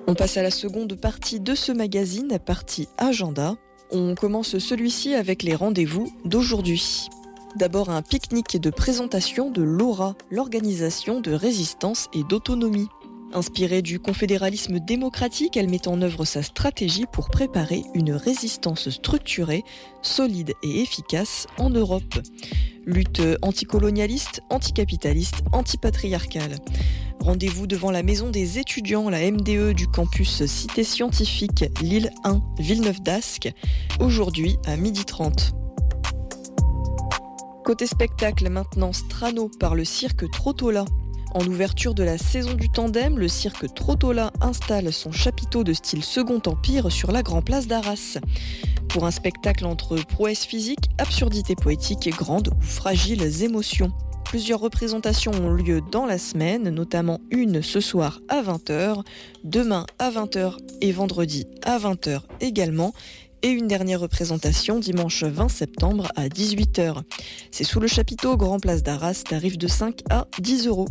On passe à la seconde partie de ce magazine, partie agenda. On commence celui-ci avec les rendez-vous d'aujourd'hui. D'abord un pique-nique de présentation de l'ORA, l'Organisation de résistance et d'autonomie. Inspirée du confédéralisme démocratique, elle met en œuvre sa stratégie pour préparer une résistance structurée, solide et efficace en Europe. Lutte anticolonialiste, anticapitaliste, antipatriarcale. Rendez-vous devant la maison des étudiants, la MDE du campus Cité Scientifique, Lille 1, Villeneuve-d'Ascq, aujourd'hui à 12h30. Côté spectacle maintenant, Strano par le cirque Trottola. En ouverture de la saison du tandem, le cirque Trottola installe son chapiteau de style Second Empire sur la Grand Place d'Arras. Pour un spectacle entre prouesse physique, absurdité poétique et grandes ou fragiles émotions. Plusieurs représentations ont lieu dans la semaine, notamment une ce soir à 20h, demain à 20h et vendredi à 20h également. Et une dernière représentation dimanche 20 septembre à 18h. C'est sous le chapiteau Grand Place d'Arras, tarif de 5 à 10 €.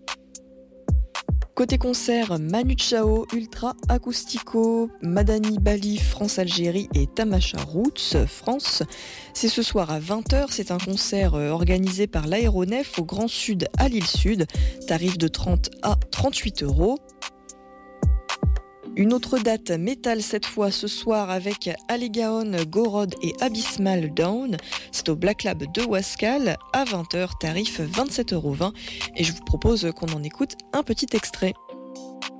Côté concert, Manu Chao, Ultra Acoustico, Madani Bali, France-Algérie et Tamacha Roots, France. C'est ce soir à 20h, c'est un concert organisé par l'Aéronef au Grand Sud à Lille Sud, tarif de 30 à 38 €. Une autre date, métal cette fois ce soir avec Allegaon, Gorod et Abysmal Down. C'est au Black Lab de Wascal à 20h, tarif 27,20 € et je vous propose qu'on en écoute un petit extrait.